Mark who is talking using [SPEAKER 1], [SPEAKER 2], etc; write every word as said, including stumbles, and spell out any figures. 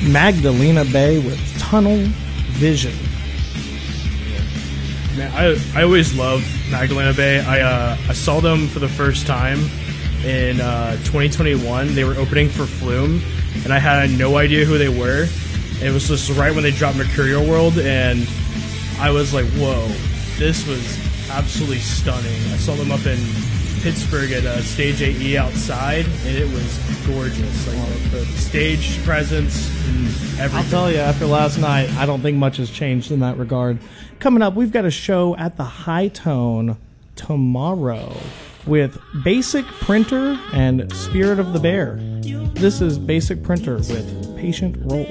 [SPEAKER 1] Magdalena Bay with Tunnel Vision.
[SPEAKER 2] Man, I I always loved Magdalena Bay. I uh, I saw them for the first time in uh, twenty twenty-one. They were opening for Flume, and I had no idea who they were. It was just right when they dropped Mercurial World, and I was like, whoa, this was absolutely stunning. I saw them up in Pittsburgh at uh, Stage A E outside, and it was gorgeous. Like the, the stage presence and everything.
[SPEAKER 1] I'll tell you, after last night, I don't think much has changed in that regard. Coming up, we've got a show at the High Tone tomorrow with Basic Printer and Spirit of the Bear. This is Basic Printer with Patient Roll.